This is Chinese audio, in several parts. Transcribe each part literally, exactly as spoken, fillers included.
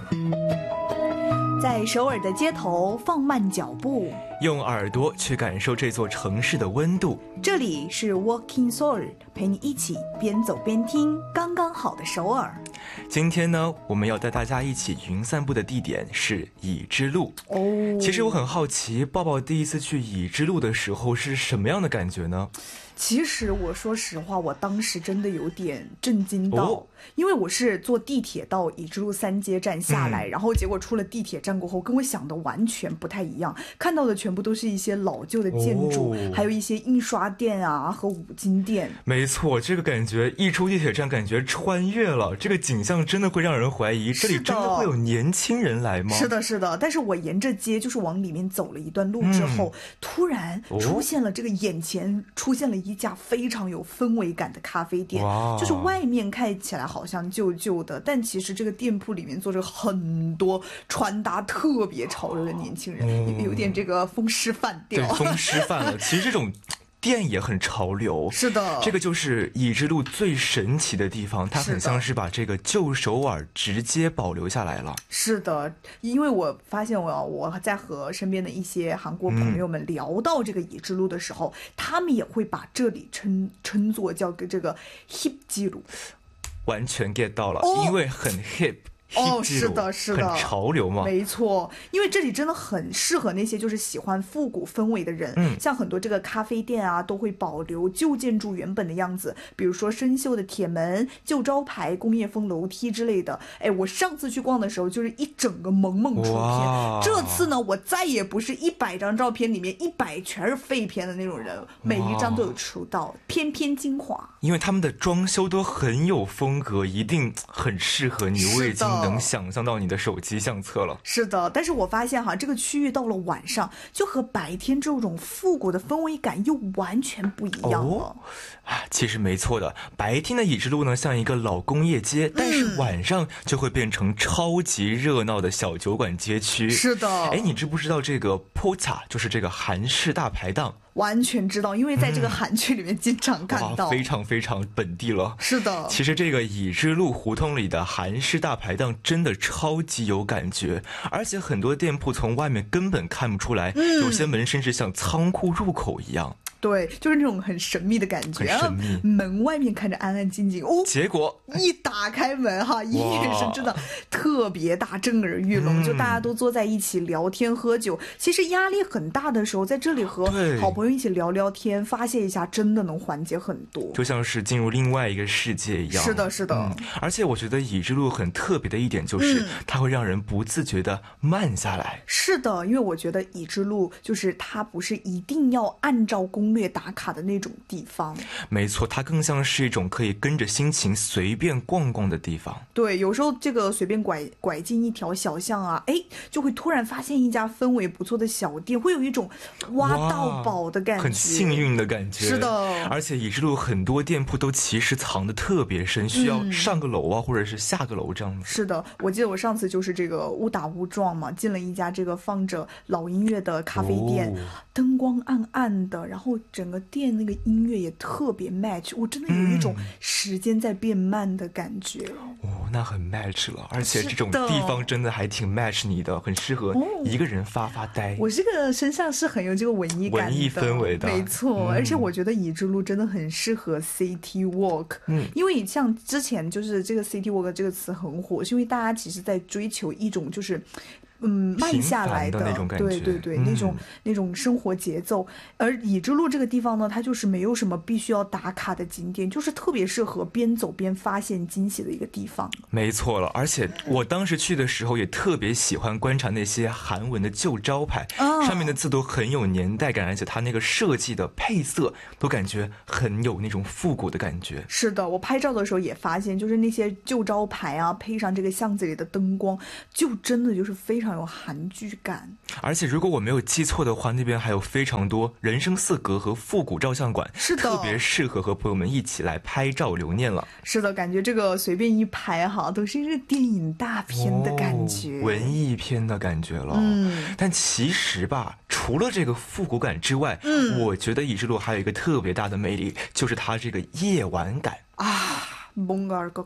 在首尔的街头放慢脚步， 用耳朵去感受这座城市的温度。 这里是 Walking Seoul， 陪你一起边走边听刚刚好的首尔。 今天呢，我们要带大家一起云散步的地点是乙之路。 哦， 其实我很好奇，抱抱第一次去乙之路的时候是什么样的感觉呢？ 其实我说实话，我当时真的有点震惊到、 哦、 因为我是坐地铁到乙之路三街站下来、嗯、然后结果出了地铁站过后跟我想的完全不太一样，看到的全部都是一些老旧的建筑、哦、还有一些印刷店啊和五金店。 没错，这个感觉一出地铁站感觉穿越了，这个景象真的会让人怀疑这里真的会有年轻人来吗？ 是的是的，但是我沿着街就是往里面走了一段路之后、嗯、突然出现了这个眼前出现了一家非常有氛围感的咖啡店，就是外面看起来好像旧旧的，但其实这个店铺里面坐着很多穿搭特别潮流的年轻人、嗯、有点这个风湿饭调。 对，风湿饭了。其实这种店也很潮流， 是的， 这个就是乙之路最神奇的地方，它很像是把这个旧首尔直接保留下来了。 是的，因为我发现我我在和身边的一些韩国朋友们聊到这个乙之路的时候、嗯、他们也会把这里称称作叫这个 hip 之路。 完全 get 到了、哦、因为很 hip。 哦，是的，是的， 很潮流嘛。 没错，因为这里真的很适合那些就是喜欢复古氛围的人。嗯，像很多这个咖啡店啊，都会保留旧建筑原本的样子，比如说生锈的铁门、旧招牌、工业风楼梯之类的。哎，我上次去逛的时候，就是一整个萌萌出片。这次呢，我再也不是一百张照片里面一百全是废片的那种人，每一张都有出道，偏偏精华。 因为他们的装修都很有风格，一定很适合你。我已经能想象到你的手机相册了。 是的，但是我发现哈，这个区域到了晚上就和白天这种复古的氛围感又完全不一样了。哦， 其实没错的，白天的乙之路呢像一个老工业街，但是晚上就会变成超级热闹的小酒馆街区。 是的， 哎，你知不知道这个 Pocha 就是这个韩式大排档？ 完全知道，因为在这个韩剧里面经常看到、 嗯、非常非常本地了。 是的， 其实这个乙之路胡同里的韩式大排档真的超级有感觉，而且很多店铺从外面根本看不出来、嗯、有些门甚至像仓库入口一样。 对，就是那种很神秘的感觉， 很神秘。 门外面看着安安静静，哦， 结果一打开门哈，夜深真的特别大，震耳欲聋、嗯，就大家都坐在一起聊天喝酒。其实压力很大的时候，在这里和好朋友一起聊聊天，发泄一下，真的能缓解很多， 就像是进入另外一个世界一样。 是的，是的。 嗯、而且我觉得乙之路很特别的一点就是、嗯，它会让人不自觉的慢下来。 是的，因为我觉得乙之路就是它不是一定要按照攻略打卡的那种地方。 没错，它更像是一种可以跟着心情随便逛逛的地方。 对，有时候这个随便拐拐进一条小巷啊，哎，就会突然发现一家氛围不错的小店，会有一种挖到宝的感觉， 很幸运的感觉。 是的， 而且乙之路很多店铺都其实藏得特别深，需要上个楼啊、嗯、或者是下个楼这样子。 是的，我记得我上次就是这个误打误撞嘛，进了一家这个放着老音乐的咖啡店、哦、灯光暗暗的，然后整个店那个音乐也特别 match， 我真的有一种时间在变慢的感觉。 嗯、哦，那很 match 了，而且这种地方真的还挺 match 你的，很适合一个人发发呆。 我这个身上是很有这个文艺感的， 文艺氛围的， 没错、嗯。而且我觉得乙之路真的很适合 city walk， 嗯，因为像之前就是这个 city walk 这个词很火，是因为大家其实在追求一种就是嗯，慢下来 的, 的那种感觉， 对对对、 嗯， 那种那种生活节奏。而乙之路这个地方呢，它就是没有什么必须要打卡的景点，就是特别适合边走边发现惊喜的一个地方。 没错了，而且我当时去的时候也特别喜欢观察那些韩文的旧招牌，啊、上面的字都很有年代感，而且它那个设计的配色都感觉很有那种复古的感觉。 是的，我拍照的时候也发现，就是那些旧招牌啊，配上这个巷子里的灯光，就真的就是非常有韩剧感。 而且如果我没有记错的话，那边还有非常多人生四格和复古照相馆， 是的， 特别适合和朋友们一起来拍照留念了。 是的，感觉这个随便一拍哈，都是一个电影大片的感觉、 哦、文艺片的感觉了。嗯，但其实吧，除了这个复古感之外，嗯，我觉得乙之路还有一个特别大的魅力，就是它这个夜晚感啊。뭔가알것같아요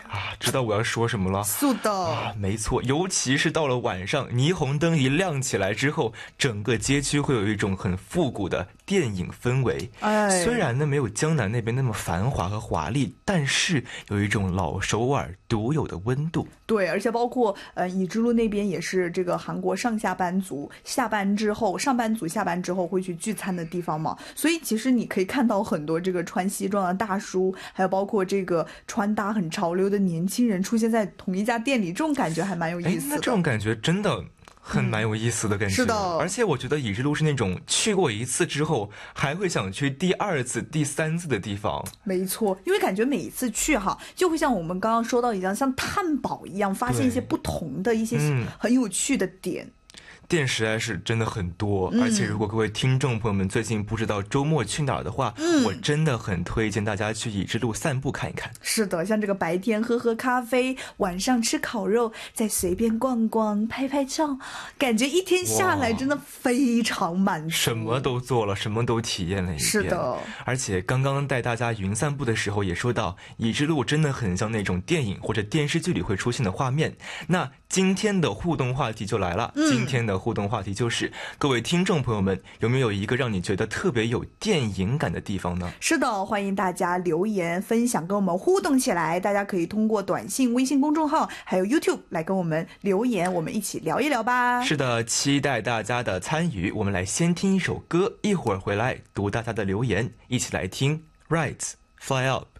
啊，知道我要说什么了。 是的、 啊，没错，尤其是到了晚上，霓虹灯一亮起来之后，整个街区会有一种很复古的电影氛围。 哎， 虽然呢没有江南那边那么繁华和华丽，但是有一种老首尔独有的温度。 对，而且包括呃乙支路那边也是这个韩国上下班族下班之后，上班族下班之后会去聚餐的地方嘛，所以其实你可以看到很多这个穿西装的大叔，还有包括这个穿搭很潮流的年轻人出现在同一家店里，这种感觉还蛮有意思的。 那这种感觉真的很蛮有意思的感觉、嗯、 是的， 而且我觉得乙支路是那种去过一次之后还会想去第二次第三次的地方。 没错，因为感觉每一次去哈就会像我们刚刚说到一样，像探宝一样，发现一些不同的一些很有趣的点。 店实在是真的很多、嗯、而且如果各位听众朋友们最近不知道周末去哪儿的话、嗯、我真的很推荐大家去乙支路散步看一看。 是的，像这个白天喝喝咖啡，晚上吃烤肉，再随便逛逛拍拍照，感觉一天下来真的非常满足， 什么都做了，什么都体验了一遍。 是的， 而且刚刚带大家云散步的时候也说到，乙支路真的很像那种电影或者电视剧里会出现的画面。那今天的互动话题就来了、嗯、今天的互动话题就是各位听众朋友们，有没有一个让你觉得特别有电影感的地方呢？ 是的，欢迎大家留言分享，跟我们互动起来。大家可以通过短信、微信公众号还有 YouTube 来跟我们留言，我们一起聊一聊吧。 是的，期待大家的参与。我们来先听一首歌，一会儿回来读大家的留言，一起来听 Right Fly Up。